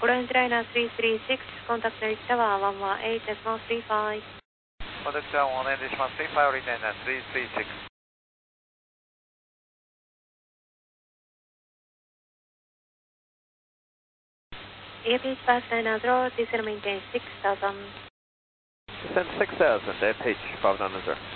Orange Liner 336, contact Norwich Tower 118.35. Contact Tower 118.35, Orange Liner 336. Airpage pass 900, diesel maintain 6000. Descend 6000, pitch 500.